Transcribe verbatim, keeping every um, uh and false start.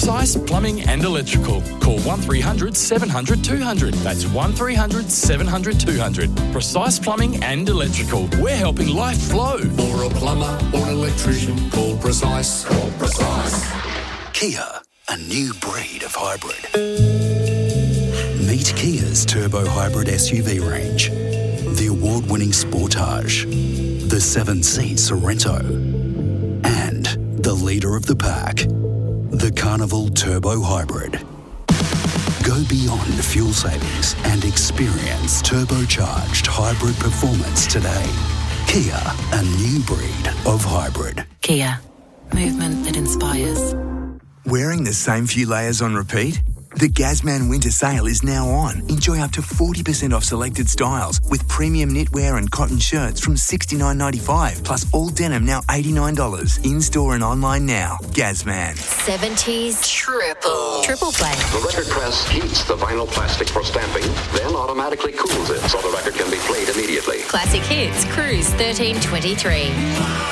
Precise Plumbing and Electrical. Call one three hundred seven hundred two hundred. That's one three hundred seven hundred two hundred. Precise Plumbing and Electrical. We're helping life flow. For a plumber or an electrician, call Precise. Call Precise. Kia, a new breed of hybrid. Meet Kia's turbo hybrid S U V range. The award-winning Sportage, the seven-seat Sorento, and the leader of the pack, the Carnival Turbo Hybrid. Go beyond fuel savings and experience turbocharged hybrid performance today. Kia, a new breed of hybrid. Kia, movement that inspires. Wearing the same few layers on repeat? The Gazman Winter Sale is now on. Enjoy up to forty percent off selected styles with premium knitwear and cotton shirts from sixty-nine ninety-five, plus all denim now eighty-nine dollars. In-store and online now. Gazman. seventies triple. Triple play. The record press heats the vinyl plastic for stamping, then automatically cools it so the record can be played immediately. Classic hits, Cruise thirteen twenty-three.